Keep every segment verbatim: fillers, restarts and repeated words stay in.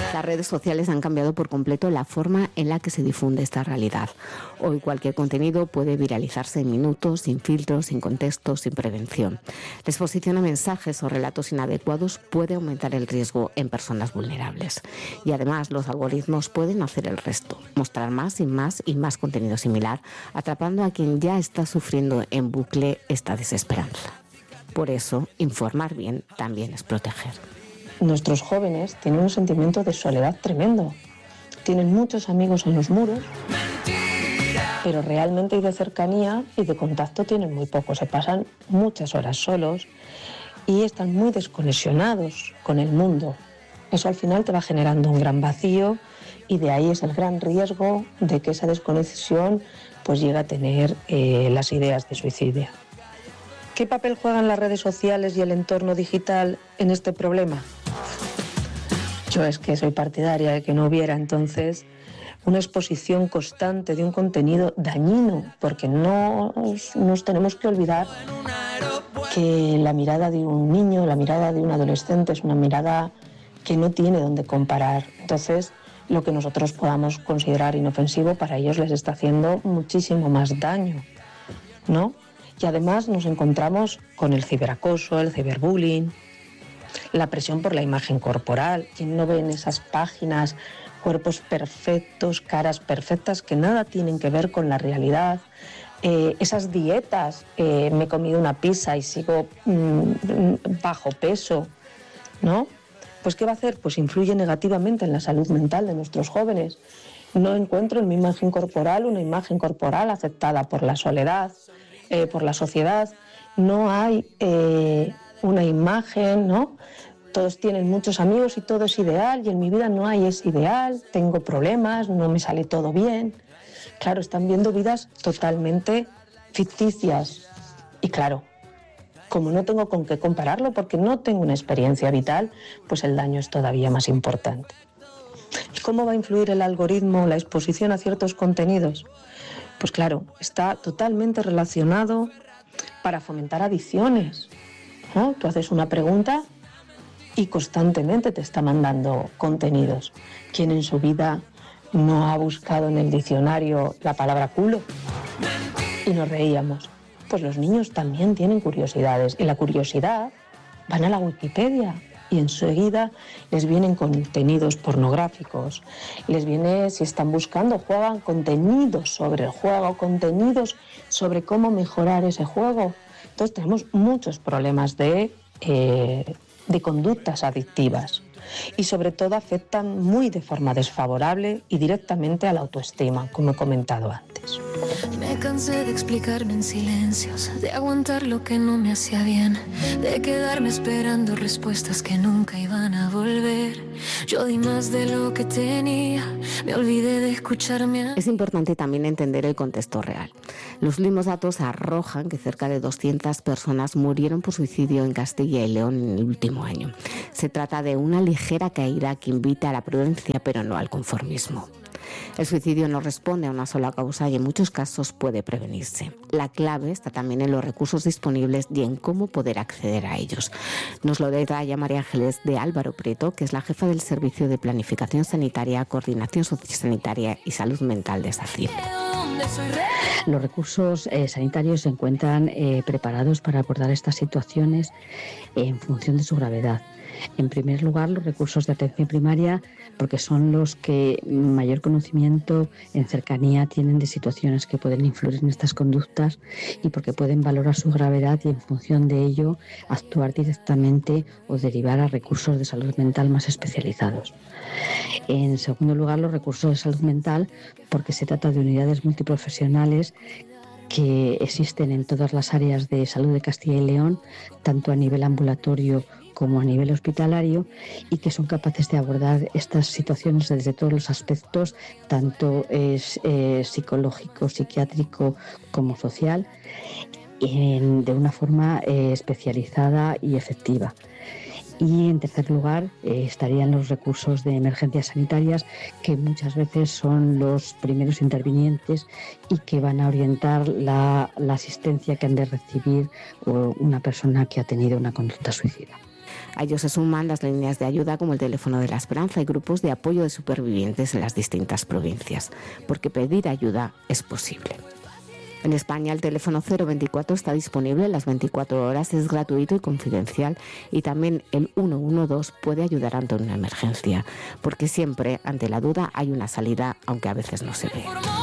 Las redes sociales han cambiado por completo la forma en la que se difunde esta realidad. Hoy cualquier contenido puede viralizarse en minutos, sin filtros, sin contexto, sin prevención. La exposición a mensajes o relatos inadecuados puede aumentar el riesgo en personas vulnerables. Y además los algoritmos pueden hacer el resto, mostrar más y más y más contenido similar, atrapando a quien ya está sufriendo en bucle esta desesperanza. Por eso, informar bien también es proteger. Nuestros jóvenes tienen un sentimiento de soledad tremendo. Tienen muchos amigos en los muros, pero realmente y de cercanía y de contacto tienen muy poco. Se pasan muchas horas solos y están muy desconexionados con el mundo. Eso al final te va generando un gran vacío y de ahí es el gran riesgo de que esa desconexión pues llegue a tener eh, las ideas de suicidio. ¿Qué papel juegan las redes sociales y el entorno digital en este problema? Yo es que soy partidaria de que no hubiera entonces una exposición constante de un contenido dañino, porque no nos, nos tenemos que olvidar que la mirada de un niño, la mirada de un adolescente es una mirada que no tiene dónde comparar. Entonces, lo que nosotros podamos considerar inofensivo para ellos les está haciendo muchísimo más daño, ¿no? Y además nos encontramos con el ciberacoso, el ciberbullying, la presión por la imagen corporal. ¿Quién no ve en esas páginas cuerpos perfectos, caras perfectas que nada tienen que ver con la realidad? Eh, esas dietas, eh, me he comido una pizza y sigo mmm, bajo peso, ¿no? Pues ¿qué va a hacer? Pues influye negativamente en la salud mental de nuestros jóvenes. No encuentro en mi imagen corporal una imagen corporal aceptada por la soledad, eh, por la sociedad. No hay eh, una imagen, ¿no? Todos tienen muchos amigos y todo es ideal y en mi vida no hay ese ideal, tengo problemas, no me sale todo bien. Claro, están viendo vidas totalmente ficticias y claro, como no tengo con qué compararlo porque no tengo una experiencia vital, pues el daño es todavía más importante. ¿Y cómo va a influir el algoritmo, la exposición a ciertos contenidos? Pues claro, está totalmente relacionado para fomentar adicciones, ¿no? Tú haces una pregunta y constantemente te está mandando contenidos. ¿Quién en su vida no ha buscado en el diccionario la palabra culo? Y nos reíamos. Pues los niños también tienen curiosidades y la curiosidad van a la Wikipedia y enseguida les vienen contenidos pornográficos, les viene, si están buscando, juegan contenidos sobre el juego, contenidos sobre cómo mejorar ese juego. Entonces tenemos muchos problemas de, eh, de conductas adictivas y sobre todo afectan muy de forma desfavorable y directamente a la autoestima, como he comentado antes. Me cansé de explicarme en silencios, de aguantar lo que no me hacía bien, de quedarme esperando respuestas que nunca iban a volver. Yo di más de lo que tenía, me olvidé de escucharme. Es importante también entender el contexto real. Los últimos datos arrojan que cerca de doscientas personas murieron por suicidio en Castilla y León en el último año. Se trata de una ligera caída que invita a la prudencia, pero no al conformismo. El suicidio no responde a una sola causa y en muchos casos puede prevenirse. La clave está también en los recursos disponibles y en cómo poder acceder a ellos. Nos lo detalla María Ángeles de Álvaro Prieto, que es la jefa del Servicio de Planificación Sanitaria, Coordinación Sociosanitaria y Salud Mental de SACIP. Los recursos eh, sanitarios se encuentran eh, preparados para abordar estas situaciones en función de su gravedad. En primer lugar, los recursos de atención primaria, porque son los que mayor conocimiento en cercanía tienen de situaciones que pueden influir en estas conductas y porque pueden valorar su gravedad y en función de ello actuar directamente o derivar a recursos de salud mental más especializados. En segundo lugar, los recursos de salud mental, porque se trata de unidades multiprofesionales que existen en todas las áreas de salud de Castilla y León, tanto a nivel ambulatorio como a nivel hospitalario, y que son capaces de abordar estas situaciones desde todos los aspectos, tanto es, eh, psicológico, psiquiátrico como social, en, de una forma eh, especializada y efectiva. Y en tercer lugar eh, estarían los recursos de emergencias sanitarias, que muchas veces son los primeros intervinientes y que van a orientar la, la asistencia que han de recibir una persona que ha tenido una conducta suicida. A ellos se suman las líneas de ayuda como el teléfono de la esperanza y grupos de apoyo de supervivientes en las distintas provincias, porque pedir ayuda es posible. En España el teléfono cero veinticuatro está disponible las veinticuatro horas, es gratuito y confidencial, y también el uno uno dos puede ayudar ante una emergencia, porque siempre ante la duda hay una salida, aunque a veces no se ve.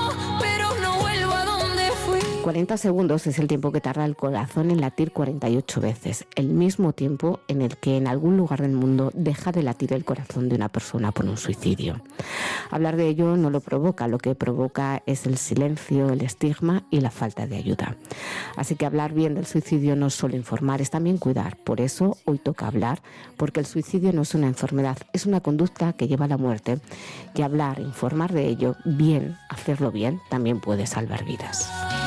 cuarenta segundos es el tiempo que tarda el corazón en latir cuarenta y ocho veces, el mismo tiempo en el que en algún lugar del mundo deja de latir el corazón de una persona por un suicidio. Hablar de ello no lo provoca, lo que provoca es el silencio, el estigma y la falta de ayuda. Así que hablar bien del suicidio no es solo informar, es también cuidar. Por eso hoy toca hablar, porque el suicidio no es una enfermedad, es una conducta que lleva a la muerte. Y hablar, informar de ello bien, hacerlo bien, también puede salvar vidas.